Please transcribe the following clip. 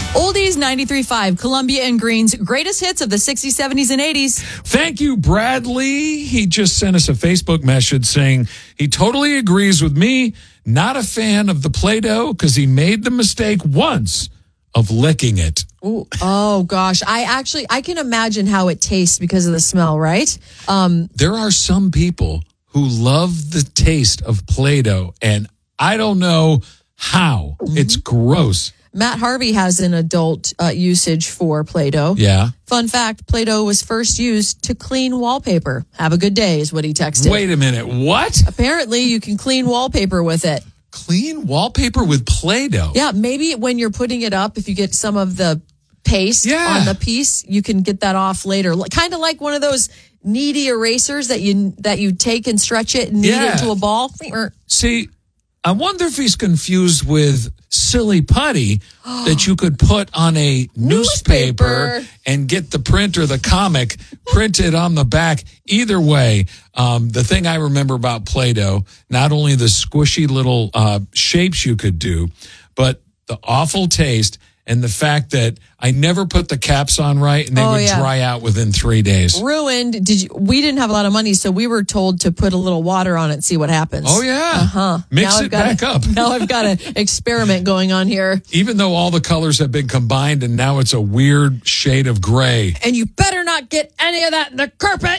Oldies 93.5, Columbia and Green's greatest hits of the 60s, 70s, and 80s. Thank you, Bradley. He just sent us a Facebook message saying he totally agrees with me. Not a fan of the Play-Doh because he made the mistake once of licking it. Ooh. Oh, gosh. I can imagine how it tastes because of the smell, right? There are some people who love the taste of Play-Doh, and I don't know how. It's gross. Matt Harvey has an adult usage for Play-Doh. Yeah. Fun fact, Play-Doh was first used to clean wallpaper. Have a good day is what he texted. Wait a minute. What? Apparently, you can clean wallpaper with it. Clean wallpaper with Play-Doh? Yeah, maybe when you're putting it up, if you get some of the paste on the piece, you can get that off later. Kind of like one of those kneady erasers that you take and stretch it and knead it into a ball. See, I wonder if he's confused with silly putty that you could put on a newspaper and get the print or the comic printed on the back. Either way, the thing I remember about Play-Doh, not only the squishy little shapes you could do, but the awful taste and the fact that I never put the caps on right and they would dry out within 3 days. Ruined. We didn't have a lot of money, so we were told to put a little water on it and see what happens. Oh, yeah. Mix it back up. Now I've got an experiment going on here. Even though all the colors have been combined and now it's a weird shade of gray. And you better not get any of that in the carpet.